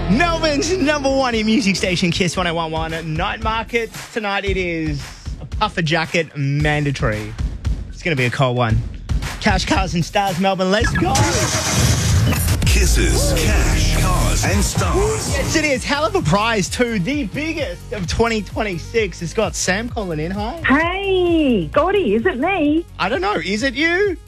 Melbourne's number one hit music station, Kiss 101.1 Night Market. Tonight it is a puffer jacket mandatory. It's going to be a cold one. Cash, Cars and Stars, Melbourne. Let's go. Kisses, cash, cars and stars. Yes, it is. Hell of a prize too. The biggest of 2026. It's got Sam calling in. Hi. Hey, Gotti, is it me? I don't know. Is it you?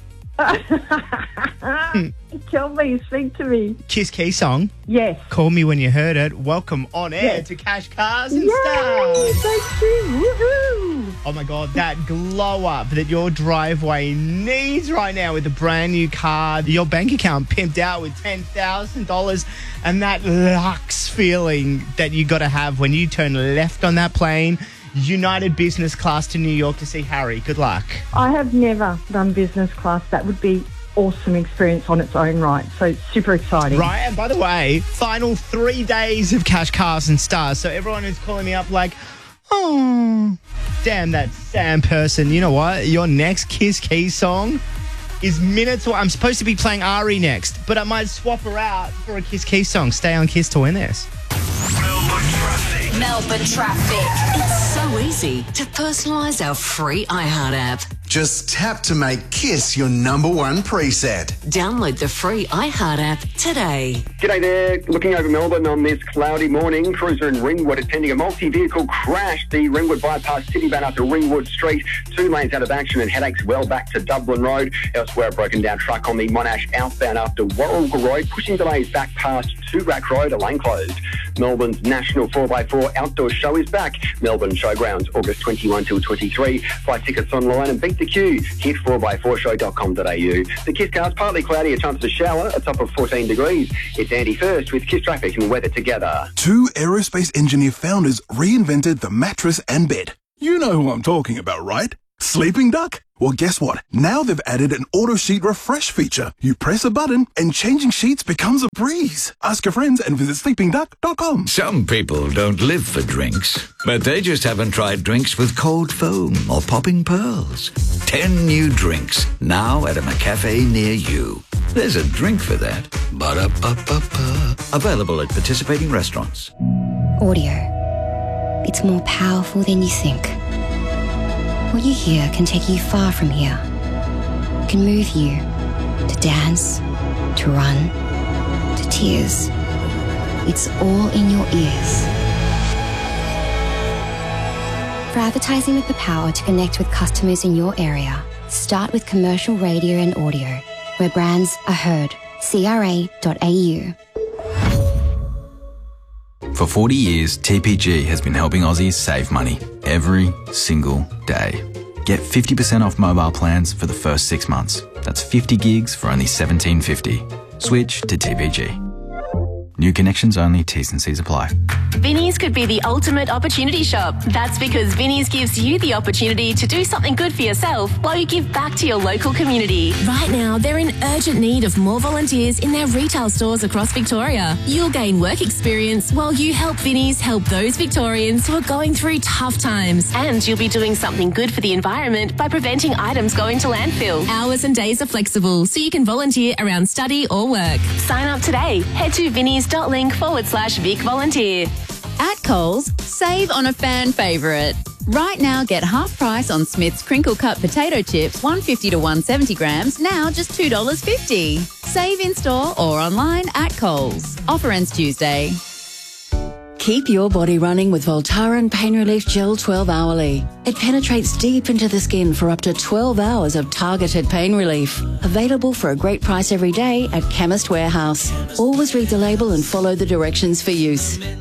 Tell me, speak to me. Kiss Key song. Yes. Call me when you heard it. Welcome on air to Cash, Cars and Stars. Thank you. Woohoo! Oh my God, that glow up that your driveway needs right now with a brand new car, your bank account pimped out with $10,000, and that luxe feeling that you got to have when you turn left on that plane, United Business Class to New York to see Harry. Good luck. I have never done business class. That would be awesome experience on its own right. So super exciting. Right, and by the way, final 3 days of Cash, Cars and Stars. So everyone who's calling me up like, oh, damn that Sam person. You know what? Your next Kiss Key song is minutes away. I'm supposed to be playing Ari next, but I might swap her out for a Kiss Key song. Stay on Kiss to win this. Melbourne Traffic. It's so easy to personalise our free iHeart app. Just tap to make Kiss your number one preset. Download the free iHeart app today. G'day there. Looking over Melbourne on this cloudy morning. Cruiser in Ringwood attending a multi-vehicle crash. The Ringwood bypass Citybound up to Ringwood Street. 2 lanes out of action and headaches well back to Dublin Road. Elsewhere, a broken down truck on the Monash outbound after Warragul Road. Pushing delays back past Toorak Road, a lane closed. Melbourne's National 4x4 Outdoor Show is back. Melbourne Showgrounds, August 21 till 23. Buy tickets online and beat the queue. Hit 4x4show.com.au. The Kiss car's partly cloudy, a chance of a shower, a top of 14 degrees. It's Andy First with Kiss Traffic and weather together. 2 aerospace engineer founders reinvented the mattress and bed. You know who I'm talking about, right? Sleeping Duck? Well, guess what? Now they've added an auto sheet refresh feature. You press a button and changing sheets becomes a breeze. Ask your friends and visit sleepingduck.com. Some people don't live for drinks, but they just haven't tried drinks with cold foam or popping pearls. 10 new drinks now at a McCafe near you. There's a drink for that. Ba-da-ba-ba-ba. Available at participating restaurants. Audio. It's more powerful than you think. What you hear can take you far from here. It can move you to dance, to run, to tears. It's all in your ears. For advertising with the power to connect with customers in your area, start with commercial radio and audio, where brands are heard. CRA.au. For 40 years, TPG has been helping Aussies save money every single day. Get 50% off mobile plans for the first 6 months. That's 50 gigs for only $17.50. Switch to TPG. New connections only, T's and C's apply. Vinnie's could be the ultimate opportunity shop. That's because Vinnie's gives you the opportunity to do something good for yourself while you give back to your local community. Right now, they're in urgent need of more volunteers in their retail stores across Victoria. You'll gain work experience while you help Vinnie's help those Victorians who are going through tough times. And you'll be doing something good for the environment by preventing items going to landfill. Hours and days are flexible, so you can volunteer around study or work. Sign up today. Head to vinnies.link/Vic Volunteer. At Coles, save on a fan favourite. Right now, get half price on Smith's crinkle cut potato chips, 150 to 170 grams, now just $2.50. Save in store or online at Coles. Offer ends Tuesday. Keep your body running with Voltaren Pain Relief Gel 12 hourly. It penetrates deep into the skin for up to 12 hours of targeted pain relief. Available for a great price every day at Chemist Warehouse. Always read the label and follow the directions for use.